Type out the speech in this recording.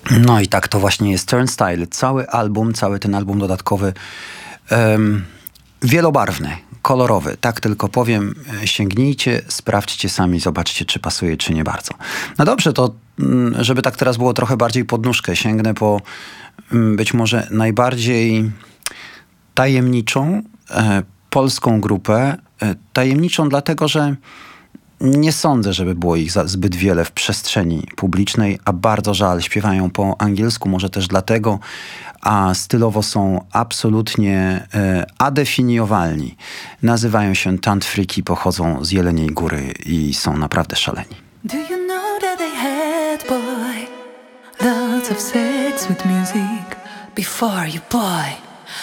No i tak to właśnie jest Turnstile. Cały ten album dodatkowy, wielobarwny, kolorowy. Tak tylko powiem, sięgnijcie, sprawdźcie sami, zobaczcie, czy pasuje, czy nie bardzo. No dobrze, to żeby tak teraz było trochę bardziej pod nóżkę, sięgnę po być może najbardziej tajemniczą polską grupę. Tajemniczą dlatego, że nie sądzę, żeby było ich zbyt wiele w przestrzeni publicznej, a bardzo żal. Śpiewają po angielsku, może też dlatego, a stylowo są absolutnie adefiniowalni. Nazywają się Tant Freaky, pochodzą z Jeleniej Góry i są naprawdę szaleni. Do you know that they had, boy, lots of sex with music before you, boy?